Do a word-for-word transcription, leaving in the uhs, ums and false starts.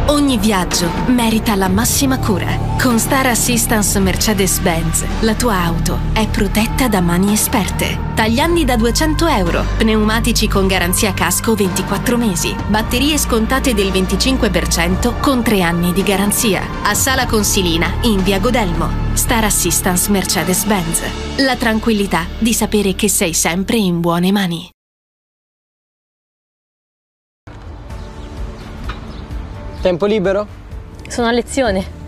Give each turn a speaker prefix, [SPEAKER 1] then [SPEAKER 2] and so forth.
[SPEAKER 1] Ogni viaggio merita la massima cura. Con Star Assistance Mercedes-Benz, la tua auto è protetta da mani esperte. Tagliandi da duecento euro, pneumatici con garanzia casco ventiquattro mesi, batterie scontate del venticinque per cento con tre anni di garanzia. A Sala Consilina, in via Godelmo. Star Assistance Mercedes-Benz. La tranquillità di sapere che sei sempre in buone mani.
[SPEAKER 2] Tempo libero?
[SPEAKER 3] Sono a lezione.